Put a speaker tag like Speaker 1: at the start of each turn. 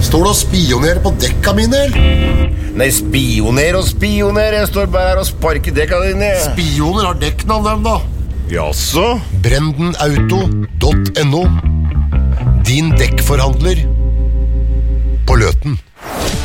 Speaker 1: Står du og spionerer på dekka mine, eller?
Speaker 2: Nei, spioner, jeg står bare her og sparker dekka dine.
Speaker 1: Spioner har dekknavn, dem da.
Speaker 2: Jaså?
Speaker 1: Brendenauto.no. Din dekkforhandler på Løten.